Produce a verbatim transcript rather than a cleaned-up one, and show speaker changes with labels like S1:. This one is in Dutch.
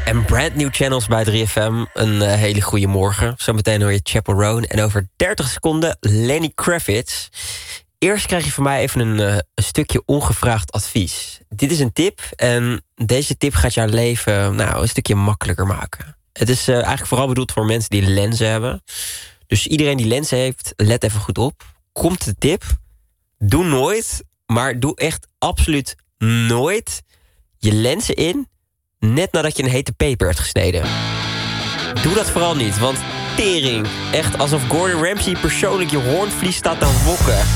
S1: En brand new channels bij drie F M. Een uh, hele goede morgen. Zometeen hoor je Chappell Roan. En over dertig seconden Lenny Kravitz. Eerst krijg je van mij even een, uh, een stukje ongevraagd advies. Dit is een tip. En deze tip gaat jouw leven nou, een stukje makkelijker maken. Het is uh, eigenlijk vooral bedoeld voor mensen die lenzen hebben. Dus iedereen die lenzen heeft, let even goed op. Komt de tip. Doe nooit, maar doe echt absoluut nooit je lenzen in net nadat je een hete peper hebt gesneden. Doe dat vooral niet, want tering. Echt alsof Gordon Ramsay persoonlijk je hoornvlies staat te wokken.